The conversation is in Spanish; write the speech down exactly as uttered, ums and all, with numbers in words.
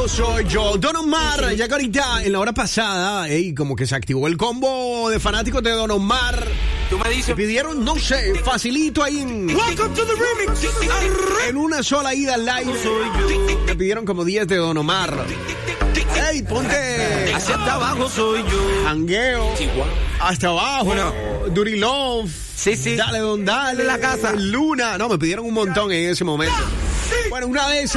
abajo soy yo. Don Omar, ya que ahorita en la hora pasada, ey, como que se activó el combo de fanáticos de Don Omar. Tú me dices. Me pidieron, no sé, facilito ahí en, Welcome to the remix. en una sola ida al aire. Me pidieron como diez de Don Omar. Ey, ponte. Hacia hasta abajo soy yo. Jangueo. Hasta abajo. Bueno. Dirty Love. Sí, sí. Dale, don, dale. La casa. Luna. No, me pidieron un montón en ese momento. Bueno, una vez.